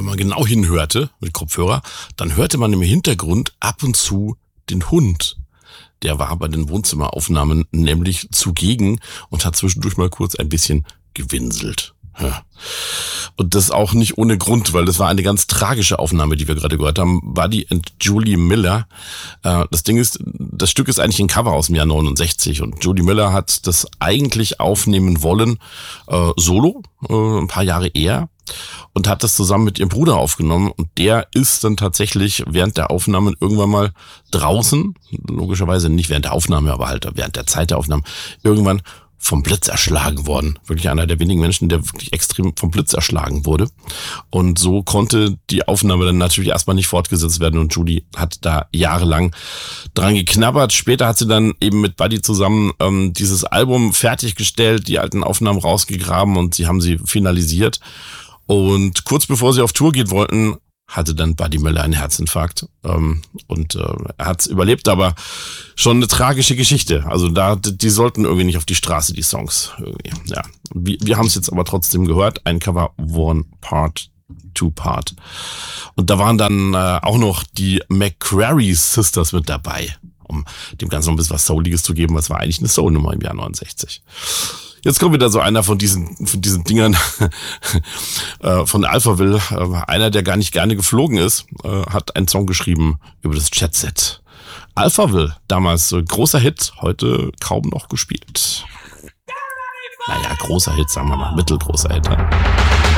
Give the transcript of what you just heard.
man genau hinhörte mit Kopfhörer, dann hörte man im Hintergrund ab und zu den Hund. Der war bei den Wohnzimmeraufnahmen nämlich zugegen und hat zwischendurch mal kurz ein bisschen gewinselt. Ja. Und das auch nicht ohne Grund, weil das war eine ganz tragische Aufnahme, die wir gerade gehört haben. Buddy and Julie Miller. Das Ding ist, das Stück ist eigentlich ein Cover aus dem Jahr 69 und Julie Miller hat das eigentlich aufnehmen wollen, solo, ein paar Jahre eher, und hat das zusammen mit ihrem Bruder aufgenommen und der ist dann tatsächlich während der Aufnahmen irgendwann mal draußen, logischerweise nicht während der Aufnahme, aber halt während der Zeit der Aufnahmen, irgendwann vom Blitz erschlagen worden. Wirklich einer der wenigen Menschen, der wirklich extrem vom Blitz erschlagen wurde. Und so konnte die Aufnahme dann natürlich erstmal nicht fortgesetzt werden und Julie hat da jahrelang dran geknabbert. Später hat sie dann eben mit Buddy zusammen dieses Album fertiggestellt, die alten Aufnahmen rausgegraben und sie haben sie finalisiert. Und kurz bevor sie auf Tour gehen wollten, hatte dann Buddy Miller einen Herzinfarkt und er hat es überlebt, aber schon eine tragische Geschichte. Also die sollten irgendwie nicht auf die Straße, die Songs. Irgendwie. Ja, wir haben es jetzt aber trotzdem gehört, ein Cover One Part, Two Part. Und da waren dann auch noch die McCrary Sisters mit dabei, um dem Ganzen noch ein bisschen was Souliges zu geben. Was war eigentlich eine Soul-Nummer im Jahr 69. Jetzt kommt wieder so einer von diesen Dingern von Alphaville. Einer, der gar nicht gerne geflogen ist, hat einen Song geschrieben über das Jet-Set. Alphaville, damals großer Hit, heute kaum noch gespielt. Naja, großer Hit, sagen wir mal, mittelgroßer Hit.